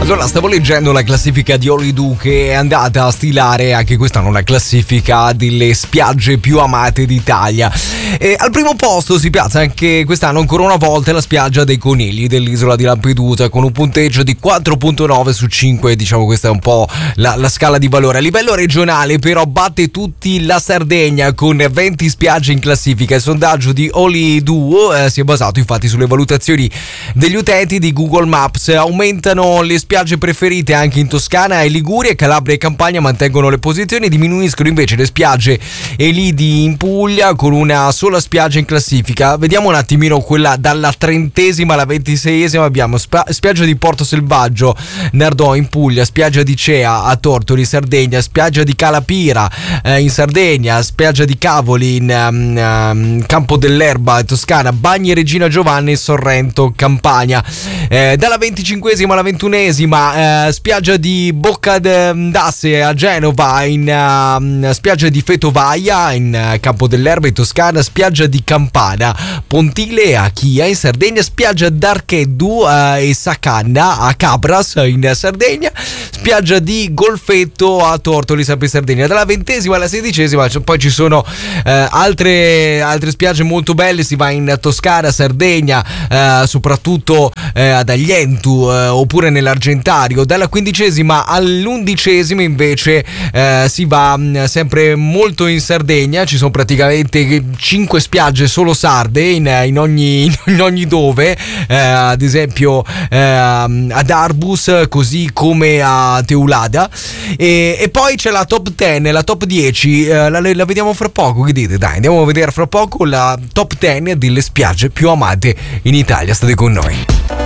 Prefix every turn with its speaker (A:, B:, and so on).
A: Allora, stavo leggendo la classifica di Holiday che è andata a stilare anche quest'anno la classifica delle spiagge più amate d'Italia. E al primo posto si piazza anche quest'anno ancora una volta la spiaggia dei Conigli dell'isola di Lampedusa con un punteggio di 4.9 su 5, diciamo questa è un po' la scala di valore. A livello regionale però batte tutti la Sardegna con 20 spiagge in classifica. Il sondaggio di Holiday si è basato infatti sulle valutazioni degli utenti di Google Maps. Aumentano le spiagge preferite anche in Toscana e Liguria, Calabria e Campania mantengono le posizioni, diminuiscono invece le spiagge e lidi in Puglia con una sola spiaggia in classifica. Vediamo un attimino quella dalla 30esima alla 26esima. Abbiamo spiaggia di Porto Selvaggio, Nardò in Puglia, spiaggia di Cea a Tortoli, Sardegna, spiaggia di Calapira in Sardegna, spiaggia di Cavoli in Campo dell'Erba in Toscana, Bagni Regina Giovanni in Sorrento, Campania. Dalla 25esima alla 21esima spiaggia di Bocca d'Asse a Genova, in spiaggia di Fetovaia in Campo dell'Erba in Toscana, spiaggia di Campana, Pontile a Chia in Sardegna, spiaggia d'Archeddu e Sacanna a Cabras in Sardegna, spiaggia di Golfetto a Tortoli sempre in Sardegna. Dalla 20esima alla 16esima poi ci sono altre spiagge molto belle, si va in Toscana, Sardegna, soprattutto ad Aglientu oppure nell'Argentario. Dalla 15esima all'11esima invece si va sempre molto in Sardegna, ci sono praticamente 5 spiagge solo sarde in ogni dove, ad esempio ad Arbus così come a Teulada, e poi c'è la top 10, la top 10 la vediamo fra poco, che dite? Dai, andiamo a vedere fra poco la top 10 delle spiagge più amate in Italia, state con noi.